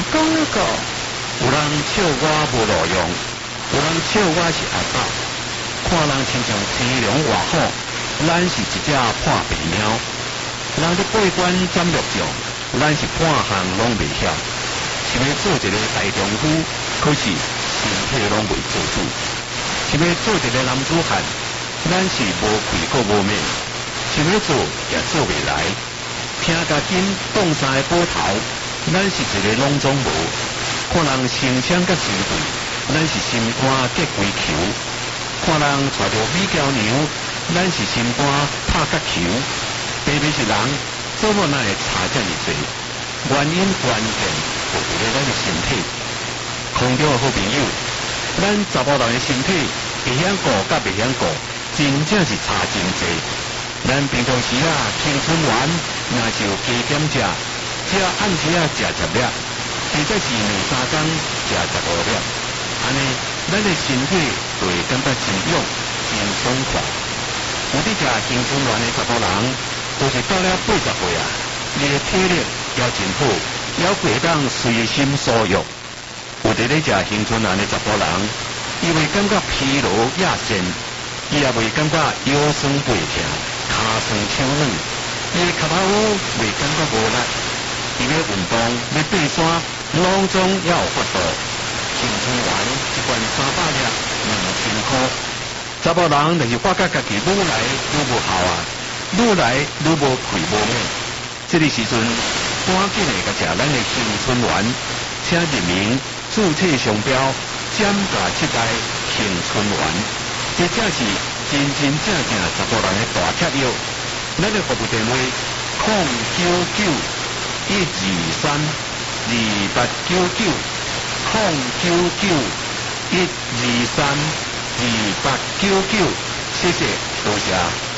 讲过， 有人笑我无路用，有人笑我是阿斗。看人亲像天龙外虎，咱是一只破皮猫。人咧过关斩六将，咱是半项拢未晓。想要做一个大丈夫，可是身体拢未做主；想要做一个男子汉，咱是无气阁无面。想要做也做未来。听家紧挡山的宝头，咱是一个拢总无。看人成双甲成对，咱是心肝结归球；看人带着美娇娘，咱是心肝拍甲球。白白是人，做乜那会差这么多？原因关键就伫咧咱的身体。空中的好朋友，咱查甫人的身体会晓顾甲袂晓顾，真正是差真多。咱平常时啊，青春丸那就加减食，只要按时啊食10粒，或者是2、3天食15粒，安尼咱的身体就会感觉真勇、真爽快。有伫食青春丸的查甫人，都是到了80岁啊，伊的体力也真好，也会当随心所欲。有伫咧食青春丸的查甫人，伊会感觉疲劳亚健，伊也袂感觉腰酸背痛。骹酸手软，伊的脚头袂感觉无力，伊要运动要爬山，拢总也有法度。青春丸一罐300粒，2000块。查甫人就是发觉家己愈来愈无效啊，愈来愈无气无面。这个时阵，赶紧的甲食咱的青春丸，请入名注册商标减价7代青春丸，这正是真真正正查甫人的大贴药。咱的服务电话：0992832899，0991232899。谢谢，多谢。